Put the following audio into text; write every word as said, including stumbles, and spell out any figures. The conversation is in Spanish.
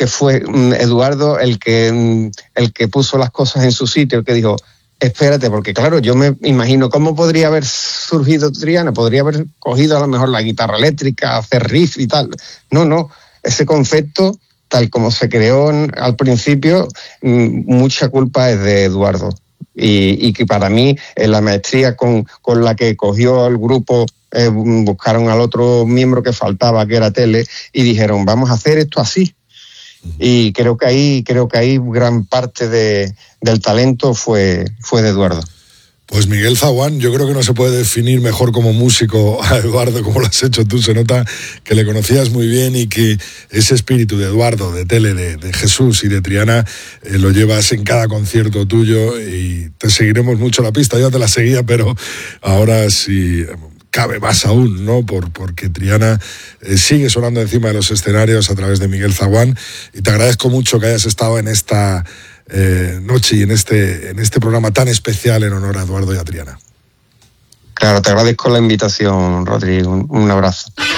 que fue mm, Eduardo el que, mm, el que puso las cosas en su sitio, el que dijo, espérate, porque claro, yo me imagino cómo podría haber surgido Triana, podría haber cogido a lo mejor la guitarra eléctrica, hacer riff y tal. No, no, ese concepto, tal como se creó en, al principio, mm, mucha culpa es de Eduardo. Y, y que para mí, en la maestría con, con la que cogió el grupo, eh, buscaron al otro miembro que faltaba, que era Tele, y dijeron, vamos a hacer esto así. Y creo que ahí, creo que ahí gran parte de, del talento fue, fue de Eduardo. Pues Miguel Zaguán, yo creo que no se puede definir mejor como músico a Eduardo como lo has hecho tú. Se nota que le conocías muy bien y que ese espíritu de Eduardo, de Tele, de, de Jesús y de Triana eh, lo llevas en cada concierto tuyo y te seguiremos mucho la pista. Ya te la seguía, pero ahora sí cabe más aún, ¿no? Por, porque Triana eh, sigue sonando encima de los escenarios a través de Miguel Zaguán y te agradezco mucho que hayas estado en esta Eh, noche y en este, en este programa tan especial en honor a Eduardo y a Triana. Claro, te agradezco la invitación, Rodrigo. Un, un abrazo.